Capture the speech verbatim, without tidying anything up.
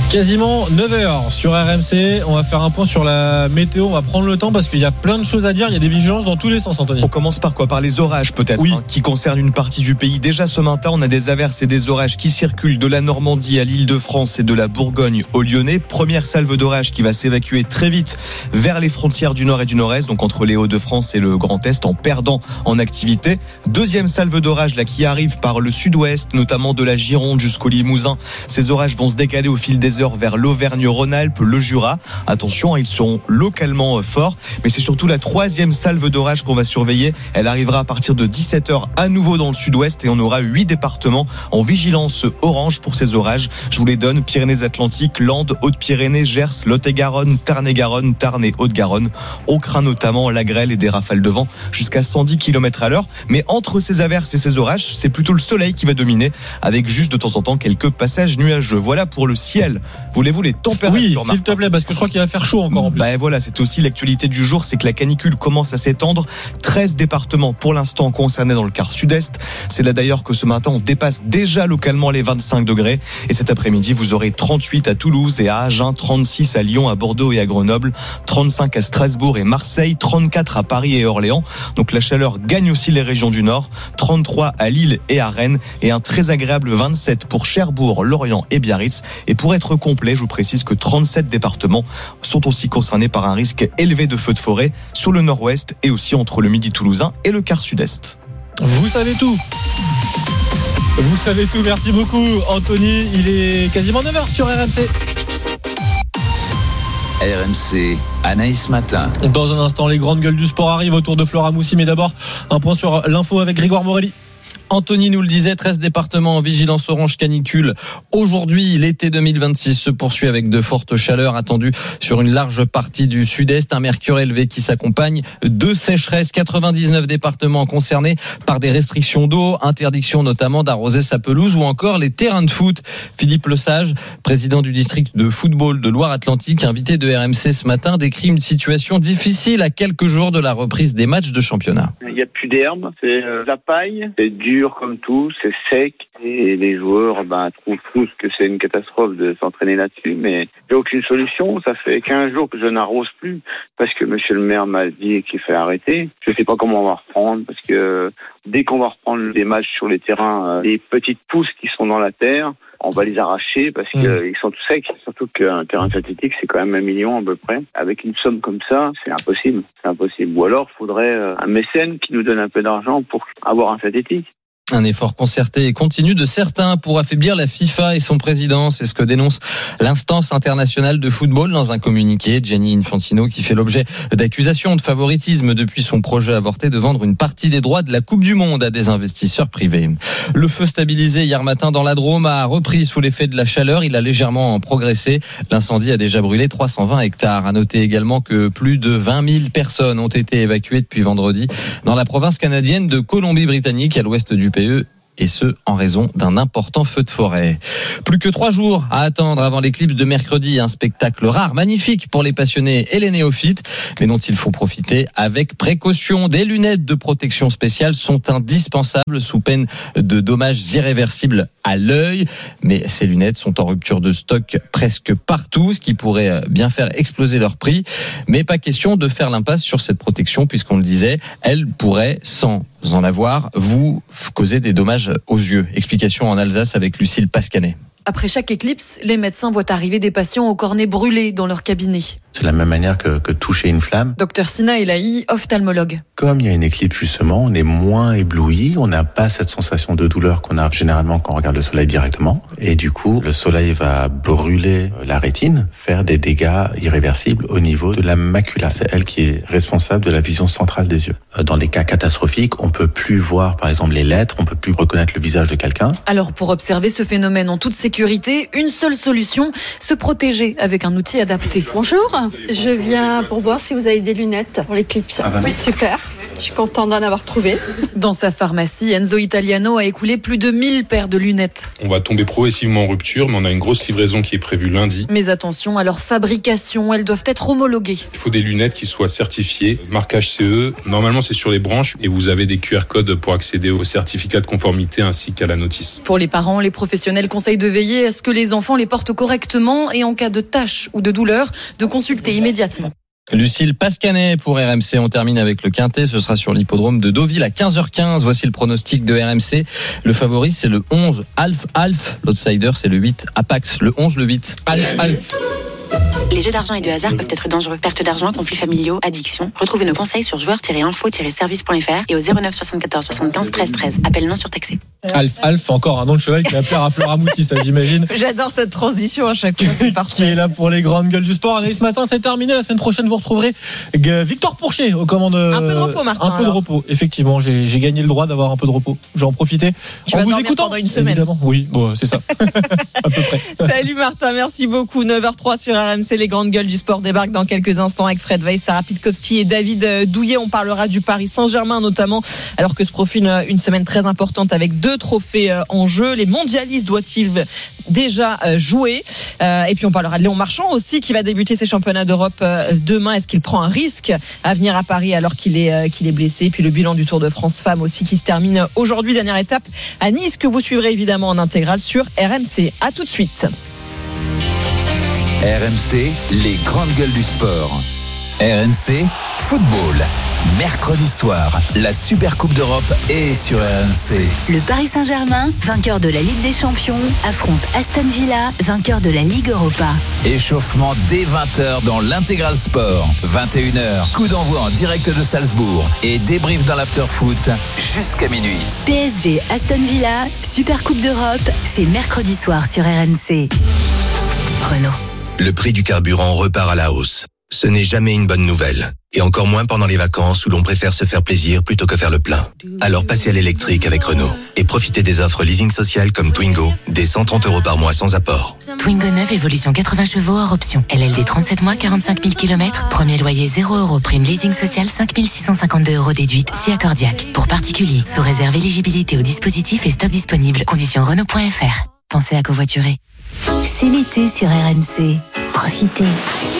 Quasiment neuf heures sur R M C. On va faire un point sur la météo. On va prendre le temps parce qu'il y a plein de choses à dire. Il y a des vigilances dans tous les sens, Anthony. On commence par quoi ? Par les orages peut-être, oui. hein, qui concernent une partie du pays. Déjà ce matin, on a des averses et des orages qui circulent de la Normandie à l'Île-de-France et de la Bourgogne au Lyonnais. Première salve d'orage qui va s'évacuer très vite vers les frontières du Nord et du Nord-Est, donc entre les Hauts-de-France et le Grand Est, en perdant en activité. Deuxième salve d'orage là qui arrive par le Sud-Ouest, notamment de la Gironde jusqu'au Limousin. Ces orages vont se décaler au fil des heures vers l'Auvergne-Rhône-Alpes, le Jura. Attention, ils sont localement forts, mais c'est surtout la troisième salve d'orage qu'on va surveiller. Elle arrivera à partir de dix-sept heures à nouveau dans le Sud-Ouest et on aura huit départements en vigilance orange pour ces orages. Je vous les donne: Pyrénées-Atlantiques, Landes, Hautes-Pyrénées, Gers, Lot-et-Garonne, Tarn-et-Garonne, Tarn et Haute-Garonne. On craint notamment la grêle et des rafales de vent jusqu'à cent dix kilomètres à l'heure. Mais entre ces averses et ces orages, c'est plutôt le soleil qui va dominer, avec juste de temps en temps quelques passages nuageux. Voilà pour le ciel. Voulez-vous les températures? Oui, s'il te plaît, parce que je crois qu'il va faire chaud encore en plus. Bah voilà, c'est aussi l'actualité du jour, c'est que la canicule commence à s'étendre. treize départements pour l'instant concernés dans le quart sud-est. C'est là d'ailleurs que ce matin on dépasse déjà localement les vingt-cinq degrés. Et cet après-midi, vous aurez trente-huit à Toulouse et à Agen, trente-six à Lyon, à Bordeaux et à Grenoble, trente-cinq à Strasbourg et Marseille, trente-quatre à Paris et Orléans. Donc la chaleur gagne aussi les régions du Nord, trente-trois à Lille et à Rennes et un très agréable vingt-sept pour Cherbourg, Lorient et Biarritz. Et pour être complet, je vous précise que trente-sept départements sont aussi concernés par un risque élevé de feux de forêt sur le nord-ouest et aussi entre le midi toulousain et le quart sud-est. Vous savez tout. Vous savez tout, merci beaucoup Anthony. Il est quasiment neuf heures sur R M C. R M C, Anaïs Matin. Dans un instant, les grandes gueules du sport arrivent autour de Flora Moussi. Mais d'abord, un point sur l'info avec Grégoire Morelli. Anthony nous le disait, treize départements en vigilance orange canicule. Aujourd'hui, l'été deux mille vingt-six se poursuit avec de fortes chaleurs attendues sur une large partie du sud-est. Un mercure élevé qui s'accompagne de sécheresse. quatre-vingt-dix-neuf départements concernés par des restrictions d'eau, interdiction notamment d'arroser sa pelouse ou encore les terrains de foot. Philippe Lesage, président du district de football de Loire-Atlantique, invité de R M C ce matin, décrit une situation difficile à quelques jours de la reprise des matchs de championnat. Il n'y a plus d'herbe, c'est euh, la paille, c'est dur comme tout, c'est sec et les joueurs ben, trouvent tous que c'est une catastrophe de s'entraîner là-dessus, mais il n'y a aucune solution. Ça fait quinze jours que je n'arrose plus parce que monsieur le maire m'a dit qu'il fait arrêter. Je ne sais pas comment on va reprendre parce que dès qu'on va reprendre des matchs sur les terrains, les petites pousses qui sont dans la terre, on va les arracher parce qu'ils mmh. sont tout secs. Surtout qu'un terrain synthétique, c'est quand même un million à peu près. Avec une somme comme ça, c'est impossible. C'est impossible. Ou alors, il faudrait un mécène qui nous donne un peu d'argent pour avoir un synthétique. Un effort concerté et continu de certains pour affaiblir la FIFA et son président. C'est ce que dénonce l'instance internationale de football dans un communiqué. Gianni Infantino qui fait l'objet d'accusations de favoritisme depuis son projet avorté de vendre une partie des droits de la Coupe du Monde à des investisseurs privés. Le feu stabilisé hier matin dans la Drôme a repris sous l'effet de la chaleur. Il a légèrement progressé. L'incendie a déjà brûlé trois cent vingt hectares. À noter également que plus de vingt mille personnes ont été évacuées depuis vendredi dans la province canadienne de Colombie-Britannique à l'ouest du pays. Et ce, en raison d'un important feu de forêt. Plus que trois jours à attendre avant l'éclipse de mercredi. Un spectacle rare, magnifique pour les passionnés et les néophytes, mais dont il faut profiter avec précaution. Des lunettes de protection spéciale sont indispensables sous peine de dommages irréversibles à l'œil. Mais ces lunettes sont en rupture de stock presque partout, ce qui pourrait bien faire exploser leur prix. Mais pas question de faire l'impasse sur cette protection, puisqu'on le disait, elle pourrait, sans en avoir, vous causer des dommages aux yeux. Explication en Alsace avec Lucille Pascanet. Après chaque éclipse, les médecins voient arriver des patients au cornet brûlé dans leur cabinet. C'est de la même manière que, que toucher une flamme. Docteur Sina Elahi, ophtalmologue. Comme il y a une éclipse justement, on est moins ébloui, on n'a pas cette sensation de douleur qu'on a généralement quand on regarde le soleil directement. Et du coup, le soleil va brûler la rétine, faire des dégâts irréversibles au niveau de la macula. C'est elle qui est responsable de la vision centrale des yeux. Dans les cas catastrophiques, on peut plus voir par exemple les lettres, on peut plus reconnaître le visage de quelqu'un. Alors pour observer ce phénomène en toute sécurité, une seule solution, se protéger avec un outil adapté. Bonjour, je viens pour voir si vous avez des lunettes pour l'éclipse. Ah bah oui, super. Je suis contente d'en avoir trouvé. Dans sa pharmacie, Enzo Italiano a écoulé plus de mille paires de lunettes. On va tomber progressivement en rupture, mais on a une grosse livraison qui est prévue lundi. Mais attention à leur fabrication, elles doivent être homologuées. Il faut des lunettes qui soient certifiées, marquage C E. Normalement, c'est sur les branches et vous avez des Q R codes pour accéder au certificat de conformité ainsi qu'à la notice. Pour les parents, les professionnels conseillent de veiller à ce que les enfants les portent correctement et en cas de taches ou de douleur, de consulter immédiatement. Lucille Pascanet pour R M C. On termine avec le Quintet. Ce sera sur l'hippodrome de Deauville à quinze heures quinze. Voici le pronostic de R M C. Le favori, c'est le onze, Alf Alf. L'outsider, c'est le huit, Apax. Le onze, le huit, Alf Alf. Les jeux d'argent et de hasard peuvent être dangereux. Perte d'argent, conflits familiaux, addiction. Retrouvez nos conseils sur joueurs tiret info tiret service point f r et au zéro neuf soixante-quatorze soixante-quinze treize treize. Appel non surtaxé. Alf Alf, encore un nom de cheval qui va plaire à Fleur Amouti, ça j'imagine. J'adore cette transition à chaque fois, c'est parfait. Qui est là pour les grandes gueules du sport. Anaïs, ce matin, c'est terminé. La semaine prochaine, vous retrouverez Victor Pourchet aux commandes. Un peu de repos, Martin. Un peu alors. de repos, effectivement. J'ai, j'ai gagné le droit d'avoir un peu de repos. Je vais en profiter. Tu en vas vous dormir écoutant pendant une semaine. Évidemment. Oui, bon, c'est ça. À peu près. Salut Martin, merci beaucoup. neuf heures trois sur R M C. Les grandes gueules du sport débarquent dans quelques instants avec Fred Weiss, Sarah Pitkowski et David Douillet. On parlera du Paris Saint-Germain notamment, alors que se profile une semaine très importante avec deux trophées en jeu. Les mondialistes doivent-ils déjà jouer? Et puis on parlera de Léon Marchand aussi, qui va débuter ses championnats d'Europe demain. Est-ce qu'il prend un risque à venir à Paris alors qu'il est, qu'il est blessé? Et puis le bilan du Tour de France Femmes aussi qui se termine aujourd'hui. Dernière étape à Nice que vous suivrez évidemment en intégrale sur R M C. À tout de suite. R M C, les grandes gueules du sport. R M C, football. Mercredi soir, la Super Coupe d'Europe est sur R M C. Le Paris Saint-Germain, vainqueur de la Ligue des Champions, affronte Aston Villa, vainqueur de la Ligue Europa. Échauffement dès vingt heures dans l'Intégral Sport. vingt et une heures, coup d'envoi en direct de Salzbourg et débrief dans l'after-foot jusqu'à minuit. P S G Aston Villa, Super Coupe d'Europe, c'est mercredi soir sur R M C. Renault. Le prix du carburant repart à la hausse. Ce n'est jamais une bonne nouvelle. Et encore moins pendant les vacances où l'on préfère se faire plaisir plutôt que faire le plein. Alors passez à l'électrique avec Renault. Et profitez des offres leasing social comme Twingo, dès cent trente euros par mois sans apport. Twingo neuf, évolution quatre-vingts chevaux hors option. L L D trente-sept mois, quarante-cinq mille kilomètres. Premier loyer zéro euros. Prime leasing social cinq mille six cent cinquante-deux euros déduite. Si accordiaque. Pour particuliers, sous réserve éligibilité au dispositif et stock disponible. Conditions Renault point f r. Pensez à covoiturer. C'est l'été sur R M C. Profitez.